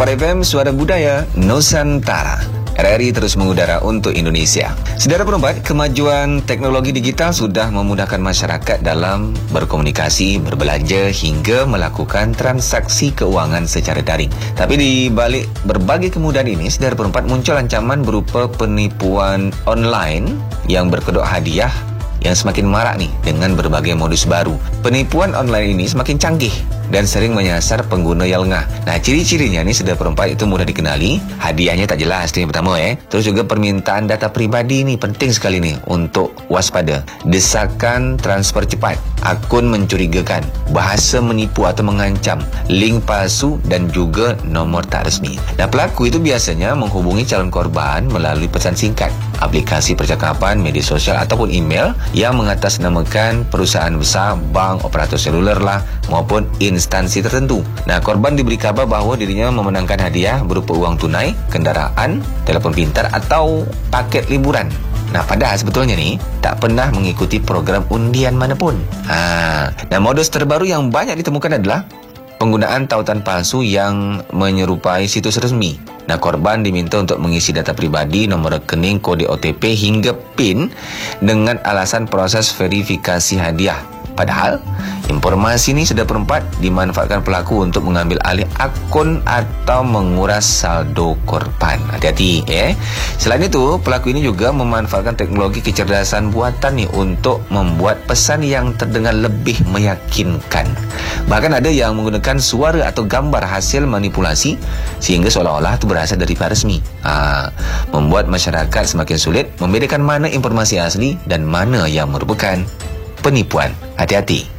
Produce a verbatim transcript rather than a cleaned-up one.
Smart F M, Suara Budaya Nusantara. R R I terus mengudara untuk Indonesia. Saudara perempat, kemajuan teknologi digital sudah memudahkan masyarakat dalam berkomunikasi, berbelanja hingga melakukan transaksi keuangan secara daring. Tapi di balik berbagai kemudahan ini, saudara perempat, muncul ancaman berupa penipuan online yang berkedok hadiah yang semakin marak nih dengan berbagai modus baru. Penipuan online ini semakin canggih dan sering menyasar pengguna yang lengah. Nah, ciri-cirinya nih saudara perempat itu mudah dikenali, hadiahnya tak jelas itu yang pertama eh. Terus juga permintaan data pribadi nih penting sekali nih untuk waspada. Desakan transfer cepat, akun mencurigakan, bahasa menipu atau mengancam, link palsu dan juga nomor tak resmi. Nah, pelaku itu biasanya menghubungi calon korban melalui pesan singkat, aplikasi percakapan, media sosial ataupun email yang mengatasnamakan perusahaan besar, bank, operator seluler lah maupun instansi tertentu. Nah, korban diberi kabar bahawa dirinya memenangkan hadiah berupa uang tunai, kendaraan, telefon pintar atau paket liburan. Nah, padahal sebetulnya nih tak pernah mengikuti program undian manapun. Ha, nah, modus terbaru yang banyak ditemukan adalah penggunaan tautan palsu yang menyerupai situs resmi. Nah, korban diminta untuk mengisi data pribadi, nomor rekening, kode O T P hingga PIN dengan alasan proses verifikasi hadiah. Padahal, informasi ini sudah perempat dimanfaatkan pelaku untuk mengambil alih akun atau menguras saldo korban. Hati-hati eh. Selain itu, pelaku ini juga memanfaatkan teknologi kecerdasan buatan nih untuk membuat pesan yang terdengar lebih meyakinkan. Bahkan ada yang menggunakan suara atau gambar hasil manipulasi sehingga seolah-olah itu berasal dari pihak resmi. Ha, membuat masyarakat semakin sulit membedakan mana informasi asli dan mana yang merupakan penipuan. Hati-hati.